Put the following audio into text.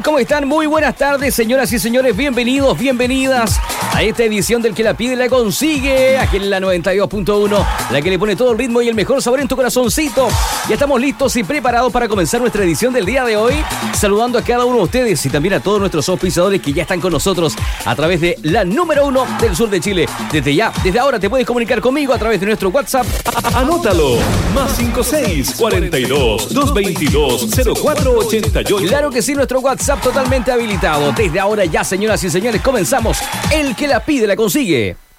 ¿Cómo están? Muy buenas tardes, señoras y señores. Bienvenidos, bienvenidas a esta edición del que la pide la consigue. Aquí en la 92.1, la que le pone todo el ritmo y el mejor sabor en tu corazoncito. Ya estamos listos y preparados para comenzar nuestra edición del día de hoy. Saludando a cada uno de ustedes y también a todos nuestros auspiciadores que ya están con nosotros a través de la número 1 del sur de Chile. Desde ahora te puedes comunicar conmigo a través de nuestro WhatsApp. Anótalo, +56 42 222 0488. Claro que sí, nuestro WhatsApp totalmente habilitado. Desde ahora ya, señoras y señores, comenzamos. El que la pide la consigue.